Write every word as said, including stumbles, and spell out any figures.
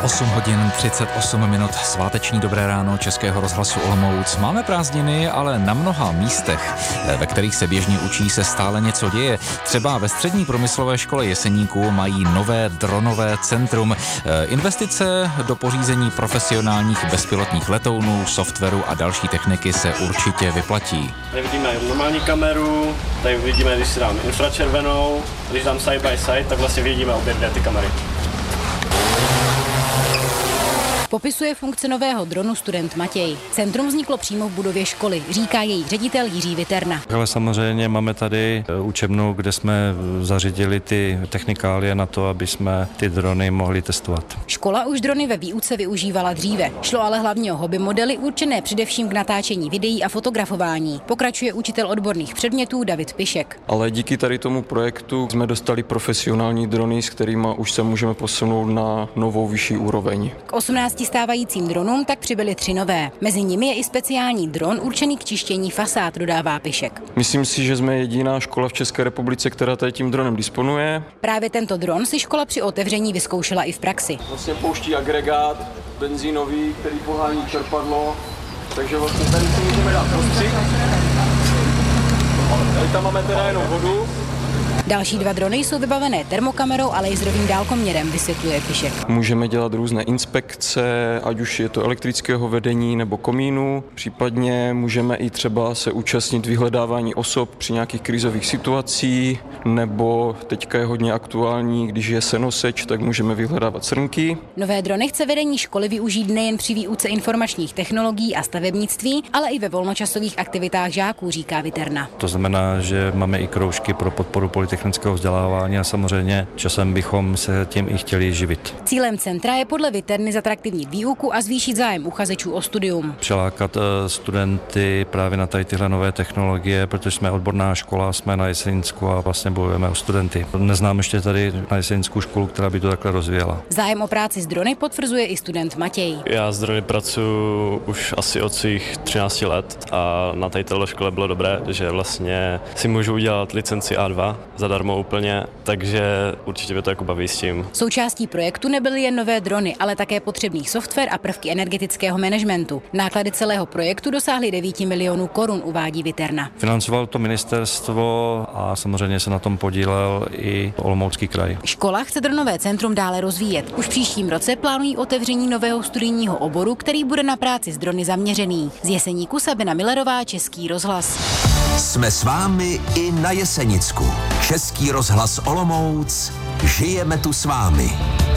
osm hodin třicet osm minut, sváteční dobré ráno Českého rozhlasu Olomouc. Máme prázdniny, ale na mnoha místech, ve kterých se běžně učí, se stále něco děje. Třeba ve střední průmyslové škole Jeseníků mají nové dronové centrum. Investice do pořízení profesionálních bezpilotních letounů, softwaru a další techniky se určitě vyplatí. Tady vidíme normální kameru, tady vidíme, když si dám infračervenou, když dám side by side, tak vlastně vidíme obě dvě ty kamery. Popisuje funkce nového dronu student Matěj. Centrum vzniklo přímo v budově školy, říká její ředitel Jiří Viterna. Ale samozřejmě máme tady učebnu, kde jsme zařídili ty technikálie na to, aby jsme ty drony mohli testovat. Škola už drony ve výuce využívala dříve. Šlo ale hlavně o hobby modely určené především k natáčení videí a fotografování. Pokračuje učitel odborných předmětů David Pišek. Ale díky tady tomu projektu jsme dostali profesionální drony, s kterými už se můžeme posunout na novou vyšší úroveň. K osmnácti stávajícím dronům tak přibyly tři nové. Mezi nimi je i speciální dron určený k čištění fasád, dodává Pišek. Myslím si, že jsme jediná škola v České republice, která tady tím dronem disponuje. Právě tento dron si škola při otevření vyzkoušela i v praxi. Vlastně pouští agregát benzínový, který pohání čerpadlo, takže vlastně tady si můžeme dát prostřih. Tady tam máme teda jenom vodu. Další dva drony jsou vybavené termokamerou a laserovým dálkoměrem, vysvětluje Pišek. Můžeme dělat různé inspekce, ať už je to elektrického vedení nebo komínu. Případně můžeme i třeba se účastnit vyhledávání osob při nějakých krizových situacích, nebo teďka je hodně aktuální, když je senoseč, tak můžeme vyhledávat srnky. Nové drony chce vedení školy využít nejen při výuce informačních technologií a stavebnictví, ale i ve volnočasových aktivitách žáků, říká Viterna. To znamená, že máme i kroužky pro podporu technického vzdělávání a samozřejmě časem bychom se tím i chtěli živit. Cílem centra je podle Viterny zatraktivnit výuku a zvýšit zájem uchazečů o studium. Přilákat studenty právě na tady tyhle nové technologie, protože jsme odborná škola, jsme na Jesenicku a vlastně bojujeme o studenty. Neznám ještě tady na Jesenickou školu, která by to takhle rozvíjela. Zájem o práci s drony potvrzuje i student Matěj. Já s drony pracuji už asi od svých třinácti let a na této škole bylo dobré, že vlastně si můžu udělat licenci A dva zadarmo úplně, takže určitě mě to jako baví s tím. Součástí projektu nebyly jen nové drony, ale také potřebný software a prvky energetického managementu. Náklady celého projektu dosáhly devět milionů korun, uvádí Viterna. Financoval to ministerstvo a samozřejmě se na tom podílel i Olomoucký kraj. Škola chce dronové centrum dále rozvíjet. Už v příštím roce plánují otevření nového studijního oboru, který bude na práci s drony zaměřený. Z Jeseníku Sabina Millerová, Český rozhlas. Jsme s vámi i na Jesenicku. Český rozhlas Olomouc. Žijeme tu s vámi.